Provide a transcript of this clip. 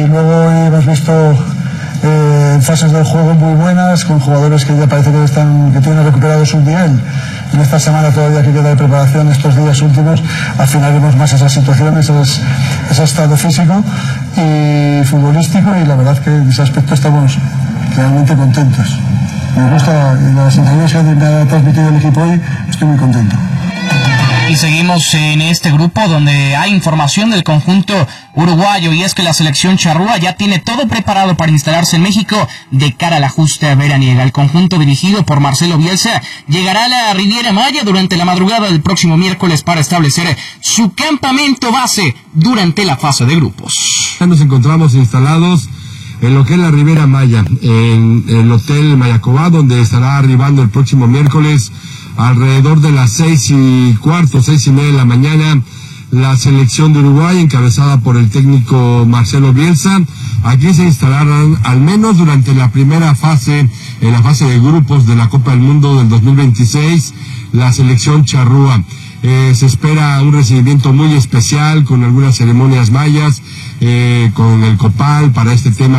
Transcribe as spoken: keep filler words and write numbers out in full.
Y luego hemos visto eh, fases del juego muy buenas, con jugadores que ya parece que están, que tienen recuperado su nivel. En esta semana todavía que queda de preparación, estos días últimos, afinaremos más esas situaciones, esas, ese estado físico y futbolístico, y la verdad que en ese aspecto estamos realmente contentos. Me gusta las sensaciones que me ha transmitido el equipo hoy, estoy muy contento. Y seguimos en este grupo donde hay información del conjunto uruguayo, y es que la selección charrúa ya tiene todo preparado para instalarse en México de cara a la justa veraniega. El conjunto dirigido por Marcelo Bielsa llegará a la Riviera Maya durante la madrugada del próximo miércoles para establecer su campamento base durante la fase de grupos. Nos encontramos instalados en lo que es la Riviera Maya, en el Hotel Mayacobá, donde estará arribando el próximo miércoles alrededor de las seis y cuarto, seis y media de la mañana, la selección de Uruguay, encabezada por el técnico Marcelo Bielsa. Aquí se instalarán, al menos durante la primera fase, en la fase de grupos de la Copa del Mundo del dos mil veintiséis, la selección charrúa. Eh, se espera un recibimiento muy especial, con algunas ceremonias mayas, eh, con el copal para este tema